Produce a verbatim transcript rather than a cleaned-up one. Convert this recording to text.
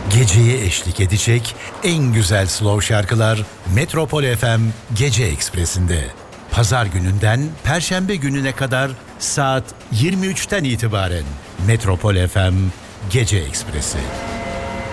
Geceye eşlik edecek en güzel slow şarkılar Metropol F M Gece Ekspresi'nde. Pazar gününden Perşembe gününe kadar saat yirmi üçten itibaren Metropol F M Gece Ekspresi.